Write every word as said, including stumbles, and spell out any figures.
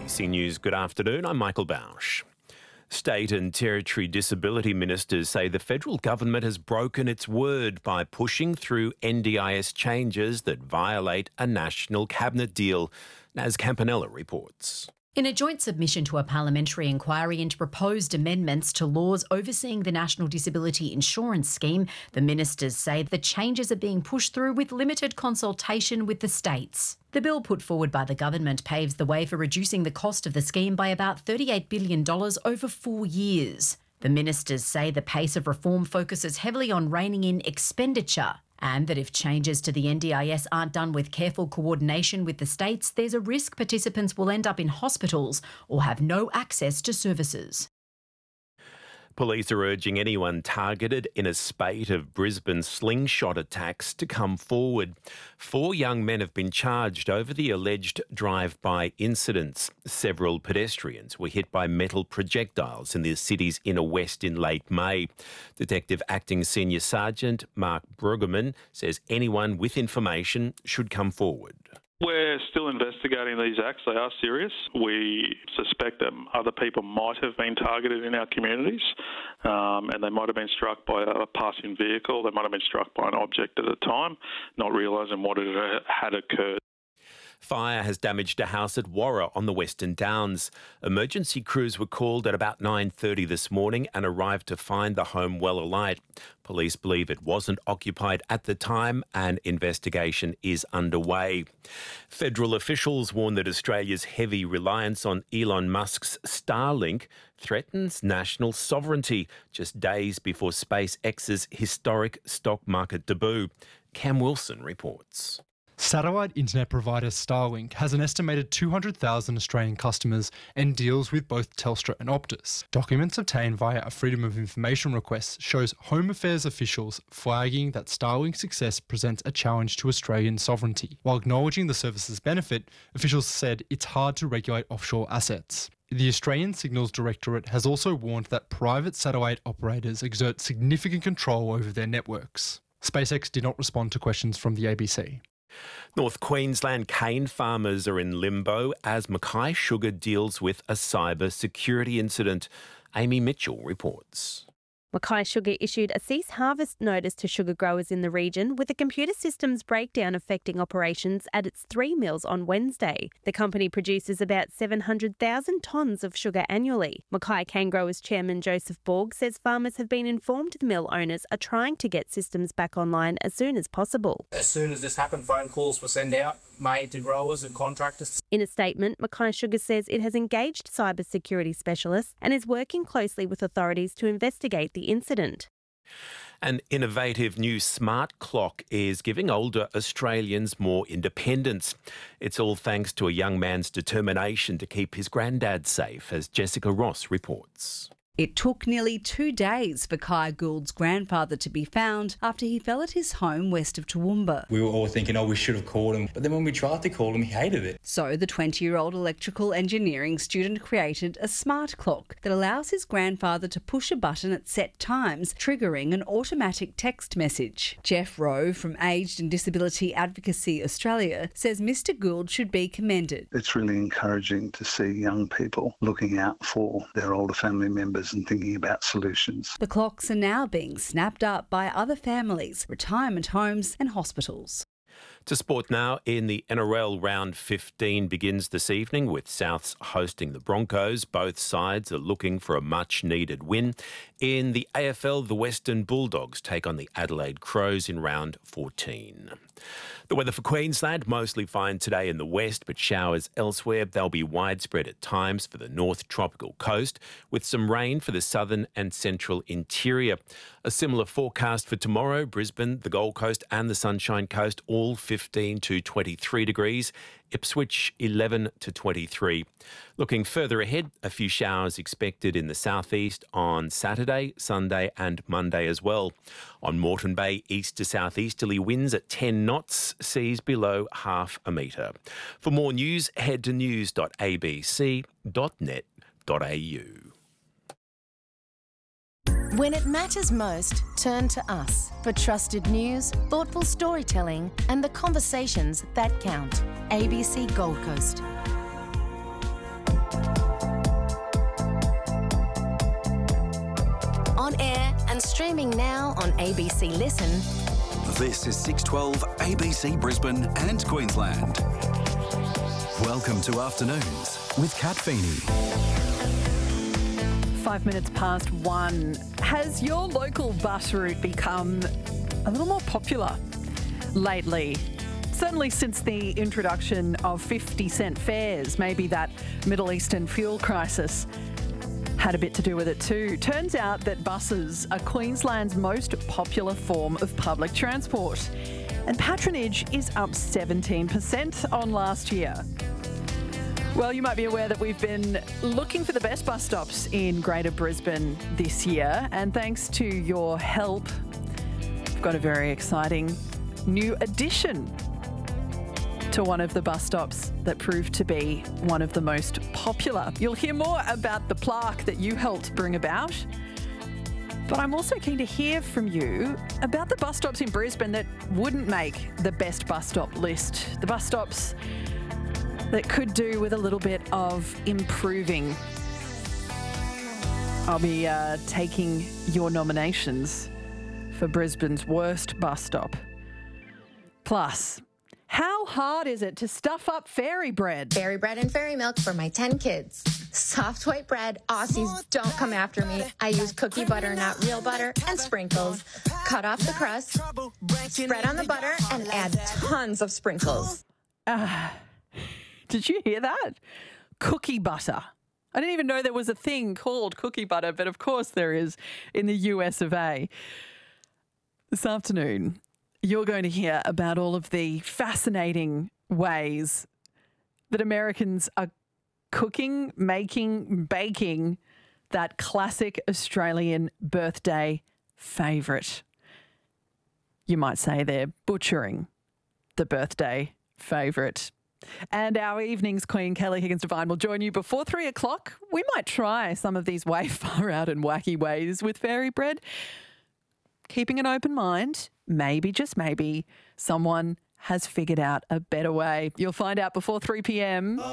C News, good afternoon. I'm Michael Bausch. State and Territory disability ministers say the federal government has broken its word by pushing through N D I S changes that violate a national cabinet deal. Naz Campanella reports. In a joint submission to a parliamentary inquiry into proposed amendments to laws overseeing the National Disability Insurance Scheme, the ministers say the changes are being pushed through with limited consultation with the states. The bill put forward by the government paves the way for reducing the cost of the scheme by about thirty-eight billion dollars over four years. The ministers say the pace of reform focuses heavily on reining in expenditure, and that if changes to the N D I S aren't done with careful coordination with the states, there's a risk participants will end up in hospitals or have no access to services. Police are urging anyone targeted in a spate of Brisbane slingshot attacks to come forward. Four young men have been charged over the alleged drive-by incidents. Several pedestrians were hit by metal projectiles in the city's inner west in late May. Detective Acting Senior Sergeant Mark Brueggemann says anyone with information should come forward. We're still investigating these acts. They are serious. We suspect that other people might have been targeted in our communities, um, and they might have been struck by a passing vehicle. They might have been struck by an object at the time, not realising what had, had occurred. Fire has damaged a house at Warra on the Western Downs. Emergency crews were called at about nine thirty this morning and arrived to find the home well alight. Police believe it wasn't occupied at the time and investigation is underway. Federal officials warn that Australia's heavy reliance on Elon Musk's Starlink threatens national sovereignty just days before SpaceX's historic stock market debut. Cam Wilson reports. Satellite internet provider Starlink has an estimated two hundred thousand Australian customers and deals with both Telstra and Optus. Documents obtained via a Freedom of Information request shows Home Affairs officials flagging that Starlink's success presents a challenge to Australian sovereignty. While acknowledging the service's benefit, officials said it's hard to regulate offshore assets. The Australian Signals Directorate has also warned that private satellite operators exert significant control over their networks. SpaceX did not respond to questions from the A B C. North Queensland cane farmers are in limbo as Mackay Sugar deals with a cyber security incident. Amy Mitchell reports. Mackay Sugar issued a cease harvest notice to sugar growers in the region with a computer systems breakdown affecting operations at its three mills on Wednesday. The company produces about seven hundred thousand tonnes of sugar annually. Mackay Cane Growers Chairman Joseph Borg says farmers have been informed the mill owners are trying to get systems back online as soon as possible. As soon as this happened, phone calls were sent out, made to growers and contractors. In a statement, Mackay Sugar says it has engaged cyber security specialists and is working closely with authorities to investigate the incident. An innovative new smart clock is giving older Australians more independence. It's all thanks to a young man's determination to keep his granddad safe, as Jessica Ross reports. It took nearly two days for Kai Gould's grandfather to be found after he fell at his home west of Toowoomba. We were all thinking, oh, we should have called him. But then when we tried to call him, he hated it. So the twenty-year-old electrical engineering student created a smart clock that allows his grandfather to push a button at set times, triggering an automatic text message. Jeff Rowe from Aged and Disability Advocacy Australia says Mister Gould should be commended. It's really encouraging to see young people looking out for their older family members and thinking about solutions. The clocks are now being snapped up by other families, retirement homes and hospitals. To sport now, in the N R L round fifteen begins this evening with Souths hosting the Broncos. Both sides are looking for a much-needed win. In the A F L, the Western Bulldogs take on the Adelaide Crows in round fourteen. The weather for Queensland, mostly fine today in the west, but showers elsewhere. They'll be widespread at times for the north tropical coast, with some rain for the southern and central interior. A similar forecast for tomorrow, Brisbane, the Gold Coast and the Sunshine Coast, all fifteen to twenty-three degrees. Ipswich, eleven to twenty-three. Looking further ahead, a few showers expected in the southeast on Saturday, Sunday and Monday as well. On Moreton Bay, east to southeasterly winds at ten knots, seas below half a metre. For more news, head to news dot a b c dot net dot a u. When it matters most, turn to us for trusted news, thoughtful storytelling and the conversations that count. A B C Gold Coast. and streaming now on A B C Listen. This is six twelve A B C Brisbane and Queensland. Welcome to Afternoons with Kat Feeney. Five minutes past one. Has your local bus route become a little more popular lately? Certainly since the introduction of fifty cent fares. Maybe that Middle Eastern fuel crisis had a bit to do with it too. Turns out that buses are Queensland's most popular form of public transport, and patronage is up seventeen percent on last year. Well, you might be aware that we've been looking for the best bus stops in Greater Brisbane this year, and thanks to your help, we've got a very exciting new addition to one of the bus stops that proved to be one of the most popular. You'll hear more about the plaque that you helped bring about, but I'm also keen to hear from you about the bus stops in Brisbane that wouldn't make the best bus stop list, the bus stops that could do with a little bit of improving. I'll be uh, taking your nominations for Brisbane's worst bus stop. Plus, how hard is it to stuff up fairy bread? Fairy bread and fairy milk for my ten kids. Soft white bread, Aussies, don't come after me. I use cookie butter, not real butter, and sprinkles. Cut off the crust, spread on the butter, and add tons of sprinkles. Uh, did you hear that? Cookie butter. I didn't even know there was a thing called cookie butter, but of course there is in the U S of A. This afternoon, you're going to hear about all of the fascinating ways that Americans are cooking, making, baking that classic Australian birthday favourite. You might say they're butchering the birthday favourite. And our evening's Queen, Kelly Higgins-Devine, will join you before three o'clock. We might try some of these way far out and wacky ways with fairy bread. Keeping an open mind, maybe, just maybe, someone has figured out a better way. You'll find out before three p.m.